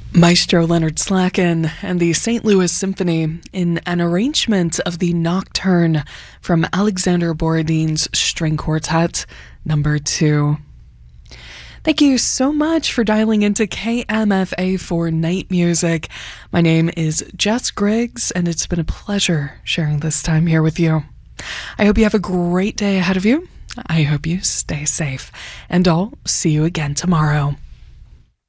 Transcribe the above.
Maestro Leonard Slacken and the St. Louis Symphony in an arrangement of the Nocturne from Alexander Borodin's String Quartet number 2. Thank you so much for dialing into KMFA for Night Music. My name is Jess Griggs, and it's been a pleasure sharing this time here with you. I hope you have a great day ahead of you. I hope you stay safe, and I'll see you again tomorrow.